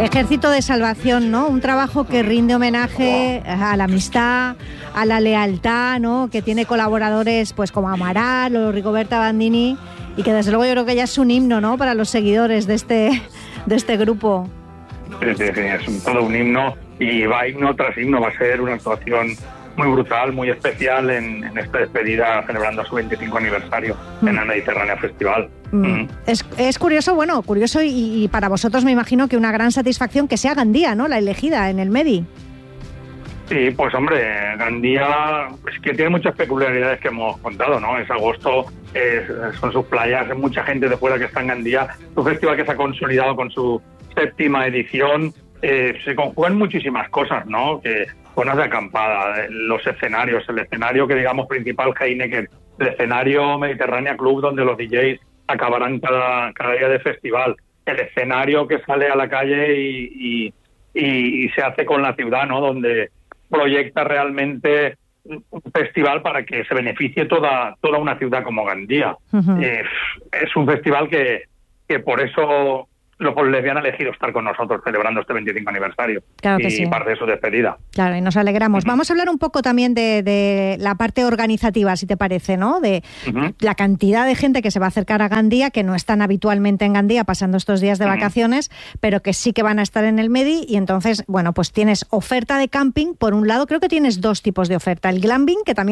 Ejército de Salvación, ¿no? Un trabajo que rinde homenaje a la amistad, a la lealtad, ¿no? Que tiene colaboradores pues como Amaral o Rigoberta Bandini y que desde luego yo creo que ya es un himno, ¿no? Para los seguidores de este grupo. Sí, es todo un himno y va himno tras himno. Va a ser una actuación muy brutal, muy especial en esta despedida celebrando su 25 aniversario en la Mediterránea Festival. Es curioso, y para vosotros me imagino que una gran satisfacción que sea Gandía, ¿no? La elegida en el Medi. Sí, pues hombre, Gandía es que tiene muchas peculiaridades que hemos contado, ¿no? Es agosto, son sus playas, hay mucha gente de fuera que está en Gandía. Es un festival que se ha consolidado con su 7ª edición. Se conjugan muchísimas cosas, ¿no? Que zonas de acampada, los escenarios, el escenario que digamos principal Heineken, el escenario Mediterránea Club donde los DJs acabarán cada día de festival, el escenario que sale a la calle y se hace con la ciudad, ¿no? Donde proyecta realmente un festival para que se beneficie toda una ciudad como Gandía. Es un festival que por eso los lesbianos han elegido estar con nosotros celebrando este 25 aniversario. Claro que y sí. parte de su despedida. Claro, y nos alegramos. Vamos a hablar un poco también de la parte organizativa, si te parece, ¿no? De la cantidad de gente que se va a acercar a Gandía, que no están habitualmente en Gandía pasando estos días de vacaciones, pero que sí que van a estar en el Medi. Y entonces, bueno, pues tienes oferta de camping. Por un lado, creo que tienes 2 tipos de oferta. El glamping, que también